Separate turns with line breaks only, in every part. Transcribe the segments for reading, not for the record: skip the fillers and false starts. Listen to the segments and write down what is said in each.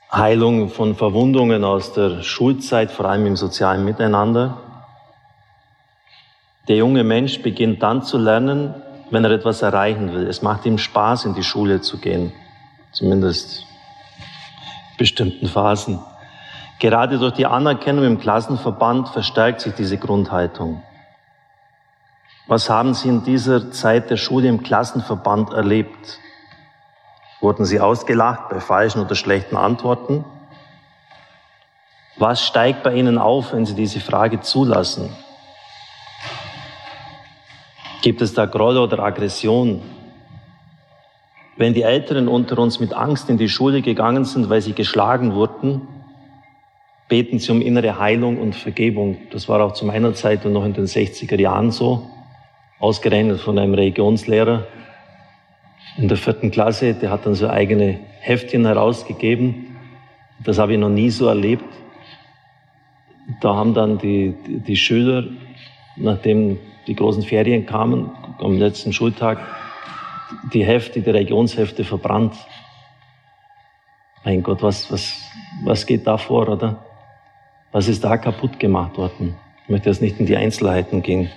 Heilung von Verwundungen aus der Schulzeit, vor allem im sozialen Miteinander. Der junge Mensch beginnt dann zu lernen, wenn er etwas erreichen will. Es macht ihm Spaß, in die Schule zu gehen, zumindest in bestimmten Phasen. Gerade durch die Anerkennung im Klassenverband verstärkt sich diese Grundhaltung. Was haben Sie in dieser Zeit der Schule im Klassenverband erlebt? Wurden Sie ausgelacht bei falschen oder schlechten Antworten? Was steigt bei Ihnen auf, wenn Sie diese Frage zulassen? Gibt es da Groll oder Aggression? Wenn die Älteren unter uns mit Angst in die Schule gegangen sind, weil sie geschlagen wurden, beten sie um innere Heilung und Vergebung. Das war auch zu meiner Zeit und noch in den 60er Jahren so. Ausgerechnet von einem Religionslehrer in der 4. Klasse, der hat dann so eigene Heftchen herausgegeben. Das habe ich noch nie so erlebt. Da haben dann die Schüler, nachdem die großen Ferien kamen, am letzten Schultag, die Religionshefte verbrannt. Mein Gott, was geht da vor, oder? Was ist da kaputt gemacht worden? Ich möchte jetzt nicht in die Einzelheiten gehen.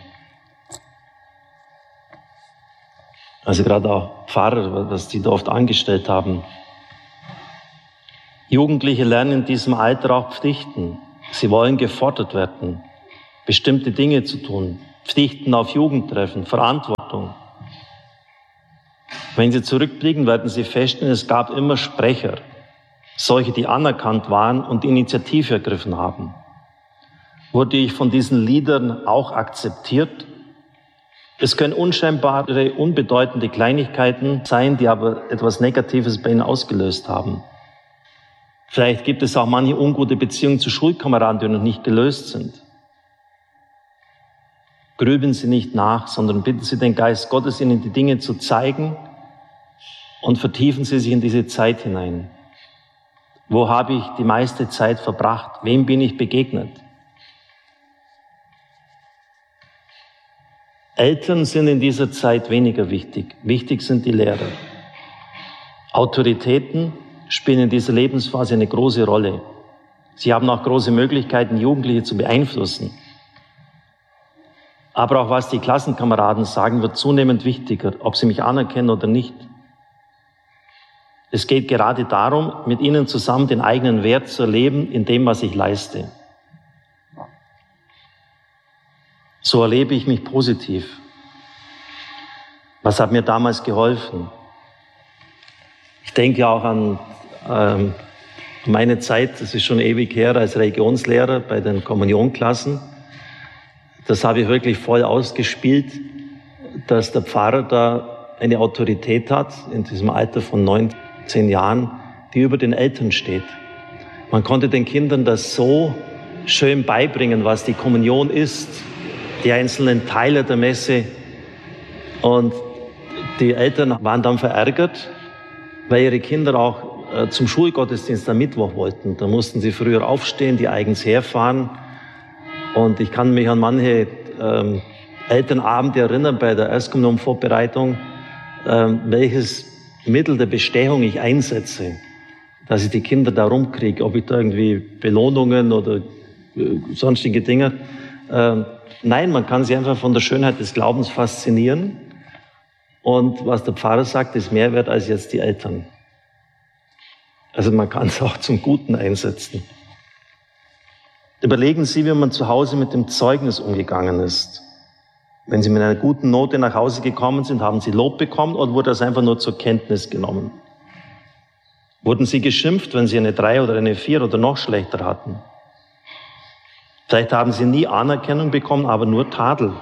Also gerade auch Pfarrer, was die da oft angestellt haben. Jugendliche lernen in diesem Alter auch Pflichten. Sie wollen gefordert werden, bestimmte Dinge zu tun, Pflichten auf Jugendtreffen, Verantwortung. Wenn Sie zurückblicken, werden Sie feststellen, es gab immer Sprecher, solche, die anerkannt waren und Initiative ergriffen haben. Wurde ich von diesen Liedern auch akzeptiert? Es können unscheinbare, unbedeutende Kleinigkeiten sein, die aber etwas Negatives bei Ihnen ausgelöst haben. Vielleicht gibt es auch manche ungute Beziehungen zu Schulkameraden, die noch nicht gelöst sind. Grübeln Sie nicht nach, sondern bitten Sie den Geist Gottes, Ihnen die Dinge zu zeigen und vertiefen Sie sich in diese Zeit hinein. Wo habe ich die meiste Zeit verbracht? Wem bin ich begegnet? Eltern sind in dieser Zeit weniger wichtig. Wichtig sind die Lehrer. Autoritäten spielen in dieser Lebensphase eine große Rolle. Sie haben auch große Möglichkeiten, Jugendliche zu beeinflussen. Aber auch was die Klassenkameraden sagen, wird zunehmend wichtiger, ob sie mich anerkennen oder nicht. Es geht gerade darum, mit ihnen zusammen den eigenen Wert zu erleben in dem, was ich leiste. So erlebe ich mich positiv. Was hat mir damals geholfen? Ich denke auch an meine Zeit, das ist schon ewig her, als Religionslehrer bei den Kommunionklassen. Das habe ich wirklich voll ausgespielt, dass der Pfarrer da eine Autorität hat, in diesem Alter von 19 Jahren, die über den Eltern steht. Man konnte den Kindern das so schön beibringen, was die Kommunion ist, die einzelnen Teile der Messe. Und die Eltern waren dann verärgert, weil ihre Kinder auch zum Schulgottesdienst am Mittwoch wollten. Da mussten sie früher aufstehen, die eigens herfahren. Und ich kann mich an manche Elternabende erinnern bei der Erstkommunionvorbereitung, welches Mittel der Bestechung ich einsetze, dass ich die Kinder da rumkriege, ob ich da irgendwie Belohnungen oder sonstige Dinge. Nein, man kann sie einfach von der Schönheit des Glaubens faszinieren. Und was der Pfarrer sagt, ist mehr wert als jetzt die Eltern. Also man kann es auch zum Guten einsetzen. Überlegen Sie, wie man zu Hause mit dem Zeugnis umgegangen ist. Wenn Sie mit einer guten Note nach Hause gekommen sind, haben Sie Lob bekommen oder wurde das einfach nur zur Kenntnis genommen? Wurden Sie geschimpft, wenn Sie eine 3 oder eine 4 oder noch schlechter hatten? Vielleicht haben Sie nie Anerkennung bekommen, aber nur Tadel.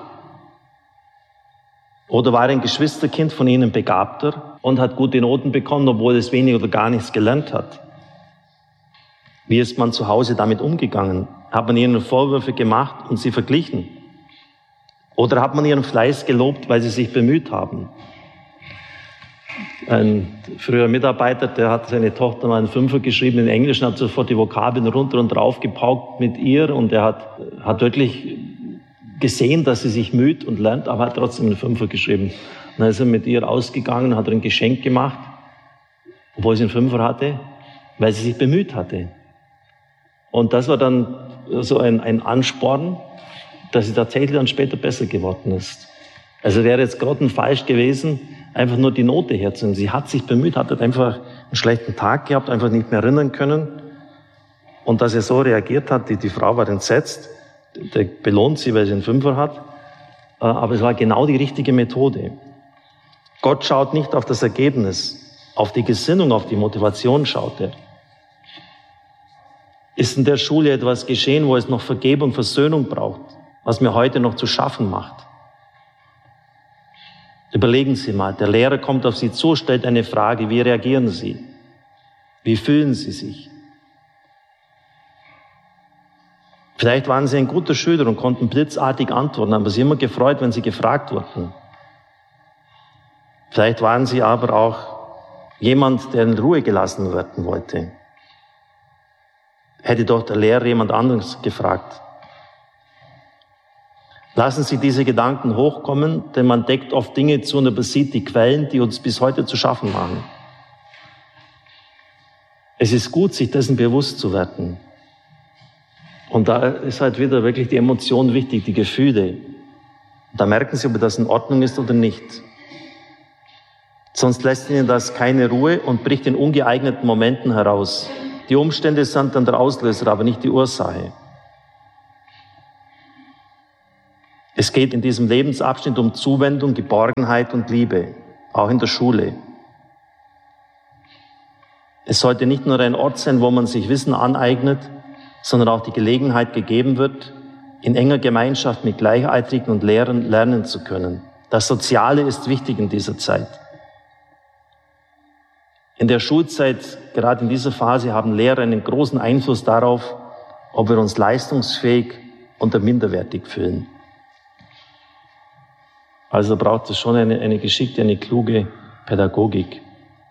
Oder war ein Geschwisterkind von Ihnen begabter und hat gute Noten bekommen, obwohl es wenig oder gar nichts gelernt hat? Wie ist man zu Hause damit umgegangen? Hat man ihnen Vorwürfe gemacht und sie verglichen? Oder hat man ihren Fleiß gelobt, weil sie sich bemüht haben? Ein früherer Mitarbeiter, der hat seine Tochter mal einen 5er geschrieben in Englisch und hat sofort die Vokabeln runter und drauf gepaukt mit ihr. Und er hat wirklich gesehen, dass sie sich müht und lernt, aber hat trotzdem einen 5er geschrieben. Und dann ist er mit ihr ausgegangen, hat ihr ein Geschenk gemacht, obwohl sie einen 5er hatte. weil sie sich bemüht hatte. Und das war dann so ein Ansporn, dass sie tatsächlich dann später besser geworden ist. Also wäre jetzt grottenfalsch gewesen, einfach nur die Note herzunehmen. Sie hat sich bemüht, hat einfach einen schlechten Tag gehabt, einfach nicht mehr erinnern können. Und dass er so reagiert hat, die Frau war entsetzt, der belohnt sie, weil sie einen Fünfer hat. Aber es war genau die richtige Methode. Gott schaut nicht auf das Ergebnis, auf die Gesinnung, auf die Motivation schaut er. Ist in der Schule etwas geschehen, wo es noch Vergebung, Versöhnung braucht, was mir heute noch zu schaffen macht? Überlegen Sie mal, der Lehrer kommt auf Sie zu, stellt eine Frage, wie reagieren Sie? Wie fühlen Sie sich? Vielleicht waren Sie ein guter Schüler und konnten blitzartig antworten, aber Sie immer gefreut, wenn Sie gefragt wurden. Vielleicht waren Sie aber auch jemand, der in Ruhe gelassen werden wollte. Hätte doch der Lehrer jemand anderes gefragt. Lassen Sie diese Gedanken hochkommen, denn man deckt oft Dinge zu und übersieht die Quellen, die uns bis heute zu schaffen machen. Es ist gut, sich dessen bewusst zu werden. Und da ist halt wieder wirklich die Emotion wichtig, die Gefühle. Da merken Sie, ob das in Ordnung ist oder nicht. Sonst lässt Ihnen das keine Ruhe und bricht in ungeeigneten Momenten heraus. Die Umstände sind dann der Auslöser, aber nicht die Ursache. Es geht in diesem Lebensabschnitt um Zuwendung, Geborgenheit und Liebe, auch in der Schule. Es sollte nicht nur ein Ort sein, wo man sich Wissen aneignet, sondern auch die Gelegenheit gegeben wird, in enger Gemeinschaft mit Gleichaltrigen und Lehrern lernen zu können. Das Soziale ist wichtig in dieser Zeit. In der Schulzeit, gerade in dieser Phase, haben Lehrer einen großen Einfluss darauf, ob wir uns leistungsfähig oder minderwertig fühlen. Also braucht es schon eine geschickte, eine kluge Pädagogik.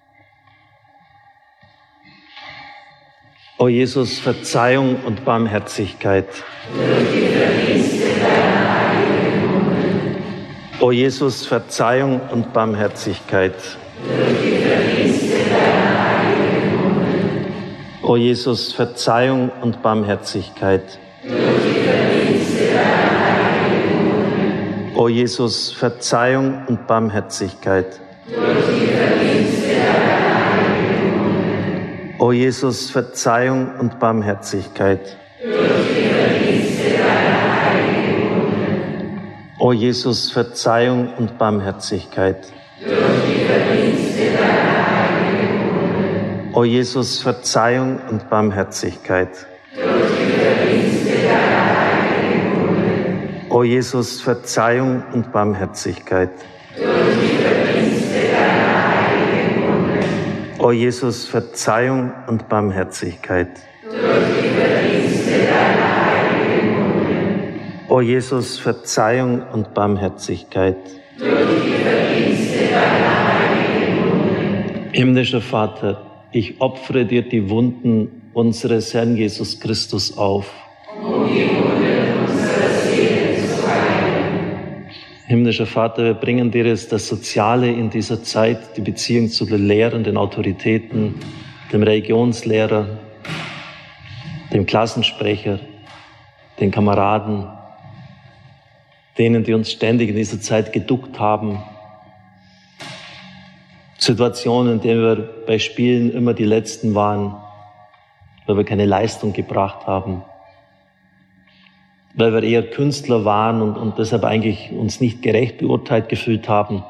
O Jesus, Verzeihung und Barmherzigkeit. Durch die Verdienste deiner heiligen Hunde. O Jesus, Verzeihung und Barmherzigkeit. Durch die Verdienste deiner heiligen Hunde. O Jesus, Verzeihung und Barmherzigkeit. Durch die Verdienste deiner heiligen Hunde. O Jesus, Verzeihung und Barmherzigkeit. Durch die Verdienste deiner O Jesus, Verzeihung und Barmherzigkeit. Durch die Verdienste deiner heiligen Hunde. O Jesus, Verzeihung und Barmherzigkeit. Durch die Verdienste deiner heiligen Hunde. O Jesus, Verzeihung und Barmherzigkeit. Durch die Verdienste deiner heiligen Hunde. O Jesus, Verzeihung und Barmherzigkeit. Durch die Verdienste deiner O Jesus, Verzeihung und Barmherzigkeit. Durch die Verdienste deiner heiligen Hunde. O Jesus, Verzeihung und Barmherzigkeit. Durch die Verdienste deiner heiligen Hunde. Himmlischer Vater, ich opfere dir die Wunden unseres Herrn Jesus Christus auf. Um die Wunde unserer Seele zu heilen. Himmlischer Vater, wir bringen dir jetzt das Soziale in dieser Zeit, die Beziehung zu den Lehrern, den Autoritäten, dem Religionslehrer, dem Klassensprecher, den Kameraden, denen, die uns ständig in dieser Zeit geduckt haben. Situationen, in denen wir bei Spielen immer die Letzten waren, weil wir keine Leistung gebracht haben. Weil wir eher Künstler waren und deshalb eigentlich uns nicht gerecht beurteilt gefühlt haben,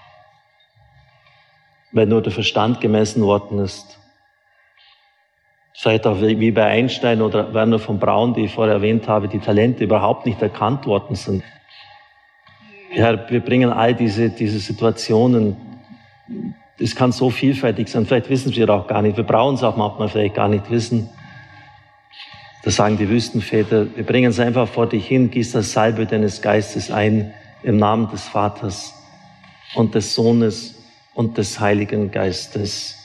weil nur der Verstand gemessen worden ist. Vielleicht auch wie bei Einstein oder Werner von Braun, die ich vorher erwähnt habe, die Talente überhaupt nicht erkannt worden sind. Herr, wir bringen all diese Situationen, es kann so vielfältig sein, vielleicht wissen wir auch gar nicht, wir brauchen es auch manchmal vielleicht gar nicht wissen. Das sagen die Wüstenväter, wir bringen es einfach vor dich hin, gieß das Salbe deines Geistes ein, im Namen des Vaters und des Sohnes und des Heiligen Geistes.